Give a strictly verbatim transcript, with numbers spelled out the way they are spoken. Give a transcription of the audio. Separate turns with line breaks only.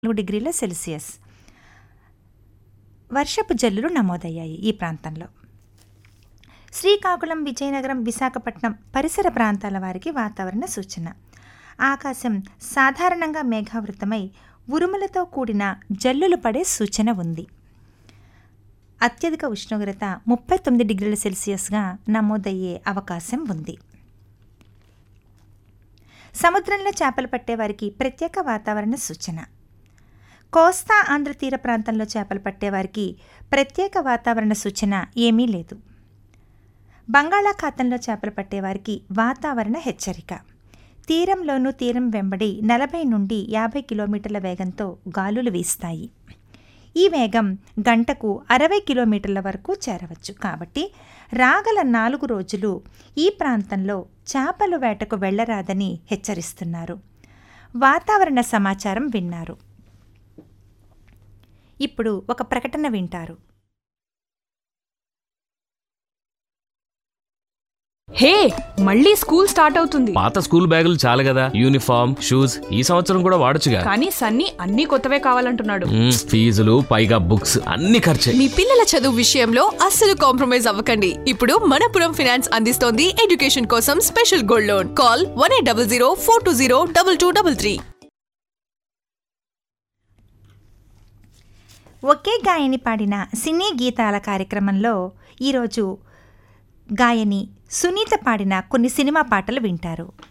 నాలుగు డిగ్రీల సెల్సియస్ వర్షపు జల్లులు నమోదయ్యాయి ఈ ప్రాంతంలో. శ్రీకాకుళం, విజయనగరం, విశాఖపట్నం పరిసర ప్రాంతాల వారికి వాతావరణ సూచన. ఆకాశం సాధారణంగా మేఘావృతమై ఉరుములతో కూడిన జల్లులు పడే సూచన ఉంది. అత్యధిక ఉష్ణోగ్రత ముప్పై తొమ్మిది డిగ్రీల సెల్సియస్గా నమోదయ్యే అవకాశం ఉంది. సముద్రంలో చేపలు పట్టేవారికి ప్రత్యేక వాతావరణ సూచన. కోస్తా ఆంధ్ర తీర ప్రాంతంలో చేపలు పట్టేవారికి ప్రత్యేక వాతావరణ సూచన ఏమీ లేదు. బంగాళాఖాతంలో చేపలు పట్టేవారికి వాతావరణ హెచ్చరిక. తీరంలోనూ తీరం వెంబడి నలభై నుండి యాభై కిలోమీటర్ల వేగంతో గాలులు వీస్తాయి. ఈ వేగం గంటకు అరవై కిలోమీటర్ల వరకు చేరవచ్చు. కాబట్టి రాగల నాలుగు రోజులు ఈ ప్రాంతంలో చేపల వేటకు వెళ్లరాదని హెచ్చరిస్తున్నారు. వాతావరణ సమాచారం విన్నారు. ఇప్పుడు ఒక ప్రకటన వింటారు.
హే, మళ్ళీ స్కూల్ స్టార్ట్ అవుతుంది.
పాత స్కూల్ బ్యాగులు చాలు కదా, యూనిఫామ్, షూస్ ఈ సంవత్సరం కూడా వాడొచ్చుగా.
కానీ సన్నీ అన్ని కొత్తవే కావాలంటున్నాడు.
మ్మ్, ఫీజులు పైగా బుక్స్ అన్ని ఖర్చే.
మీ పిల్లల చదువు విషయంలో అస్సలు కాంప్రమైజ్ అవ్వకండి. ఇప్పుడు మనపురం ఫైనాన్స్ అందిస్తోంది ఎడ్యుకేషన్ కోసం special gold loan. Call one eight double zero four two zero double two double three.
ఒకే గాయని పాడిన సినీ గీతాల కార్యక్రమంలో ఈరోజు గాయని సునీత పాడిన కొన్ని సినిమా పాటలు వింటారు.